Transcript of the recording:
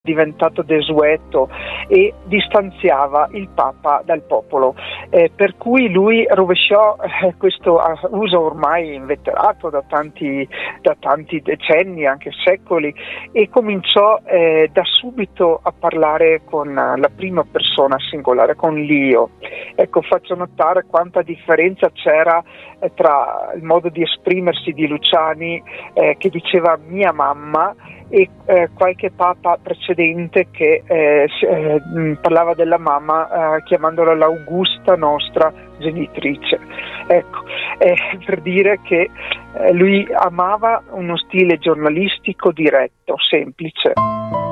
diventato desueto e distanziava il Papa dal popolo, per cui lui rovesciò questo uso ormai inveterato da tanti decenni, anche secoli, e cominciò da subito a parlare con la prima persona singolare, con l'io. Ecco, faccio notare quanta differenza c'era tra il modo di esprimersi di Luciani, che diceva mia mamma, e qualche papa precedente che parlava della mamma chiamandola l'augusta nostra genitrice. Ecco, per dire che lui amava uno stile giornalistico diretto, semplice.